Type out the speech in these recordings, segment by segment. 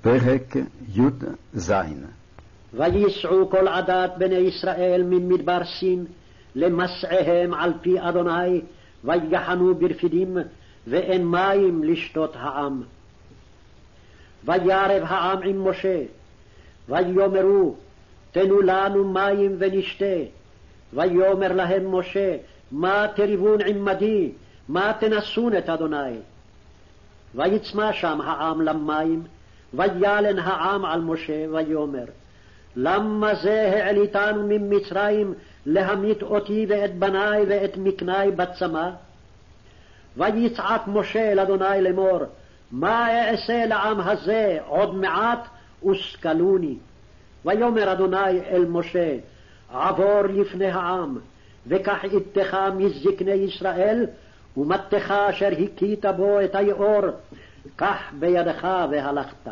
פרק י"ז. וייסעו כל עדת בני ישראל ממדבר סין למסעיהם על פי אדוני, ויחנו ברפידים, ואין מים לשתות העם. וירב העם עם משה, ויאמרו תנו לנו מים ונשתה. ויאמר להם משה, מה תריבון עמדי, מה תנסון את אדוני? ויצמא שם העם למים, וילן העם על משה, ויאמר למה זה העליתנו ממצרים להמית אותי ואת בני ואת מקני בצמא? ויצעק משה אל אדוני לאמור, מה אעשה לעם הזה עוד מעט וסקלוני? ויאמר אדוני אל משה, עבור לפני העם, וקח איתך מזקני ישראל ומטך אשר הכית בו את היאור, קח בידך והלכת.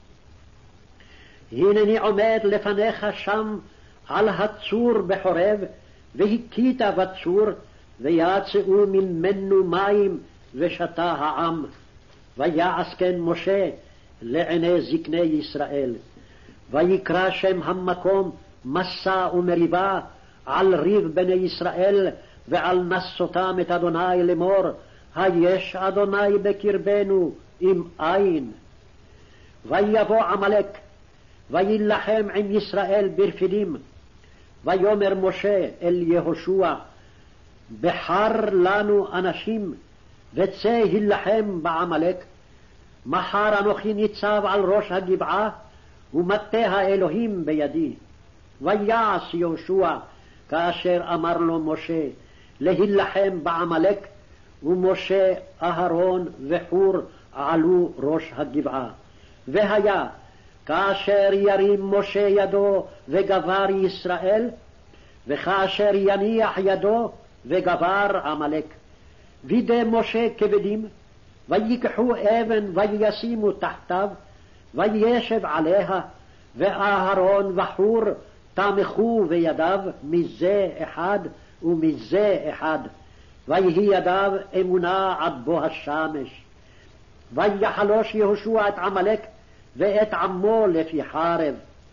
הנני עומד לפניך שם על הצור בחורב, והכית בצור, ויצאו ממנו מים ושתה העם. ויעש כן משה לעיני זקני ישראל. ויקרא שם המקום מסע ומריבה על ריב בני ישראל, ועל נסותם את אדוני לאמור, היש אדוני בקרבנו אם אין. ויבוא עמלק ויילחם עם ישראל ברפידים. ויאמר משה אל יהושע, בחר לנו אנשים וצא הילחם בעמלק. מחר אנוכי ניצב על ראש הגבעה, ומטה האלוהים בידי. ויעש יהושע כאשר אמר לו משה להילחם בעמלק, ומשה אהרון וחור עלו ראש הגבעה. והיה כאשר ירים משה ידו וגבר ישראל, וכאשר יניח ידו וגבר עמלק. וידי משה כבדים, ויקחו אבן וישימו תחתיו, וישב עליה, ואהרון וחור תמכו בידיו מזה אחד ומזה אחד, ויהי ידיו אמונה עד בוא השמש. ויחלוש יהושע את עמלק ואת עמו לפי חרב.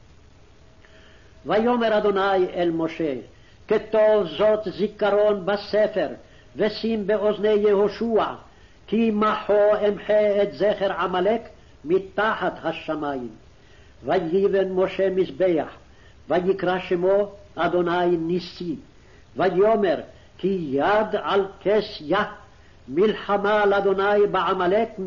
ויאמר אדוני אל משה, כתוב זאת זיכרון בספר, ושים באוזני יהושע, כי מחו אמחה את זכר עמלק מתחת השמיים. ויבן משה מזבח, ויקרא שמו אדוני ניסי. ויאמר כי יד על כס יה, מלחמה לאדוני בעמלק